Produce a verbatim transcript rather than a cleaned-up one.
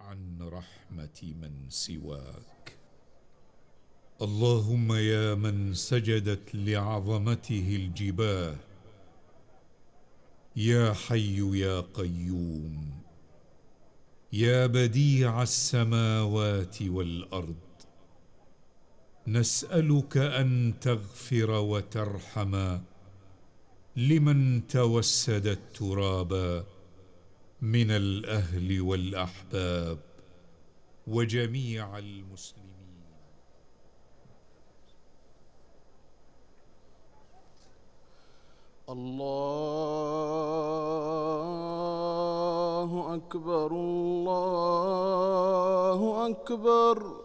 عن رحمة من سواك. اللهم يا من سجدت لعظمته الجباه، يا حي يا قيوم، يا بديع السماوات والأرض، نسألك أن تغفر وترحم لمن توسد التراب من الأهل والأحباب وجميع المسلمين. الله أكبر، الله أكبر.